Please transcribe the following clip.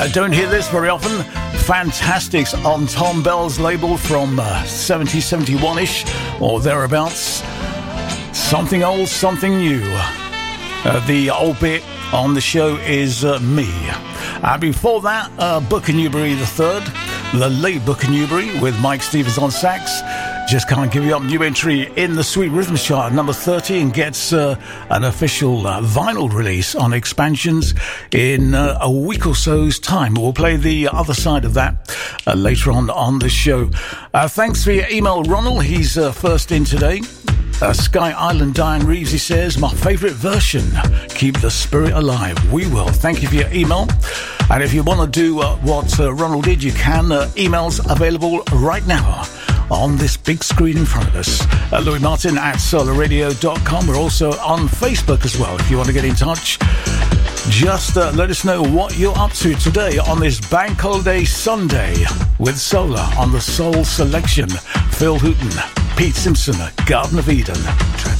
Don't hear this very often. Fantastics on Tom Bell's label from 70, 71-ish or thereabouts. Something old, something new. The old bit on the show is me. Before that, Booker Newberry III, the late Booker Newberry with Mike Stevens on sax. Just Can't Give You Up, new entry in the Sweet Rhythms chart, number 30, and gets an official vinyl release on Expansions in a week or so's time. We'll play the other side of that later on the show. Thanks for your email, Ronald. He's first in today. Sky Island Diane Reeves, he says, my favourite version, Keep the Spirit Alive. We will. Thank you for your email. And if you want to do what Ronald did, you can. Emails available right now on this big screen in front of us. Louis Martin at solarradio.com. We're also on Facebook as well. If you want to get in touch, just let us know what you're up to today on this Bank Holiday Sunday with Solar on the Soul Selection. Phil Hooton, Pete Simpson, Garden of Eden.